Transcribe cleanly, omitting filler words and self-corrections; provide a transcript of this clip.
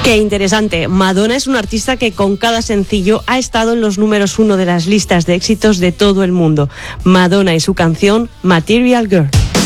Qué interesante. Madonna es una artista que con cada sencillo ha estado en los números 1 de las listas de éxitos de todo el mundo. Madonna y su canción Material Girl.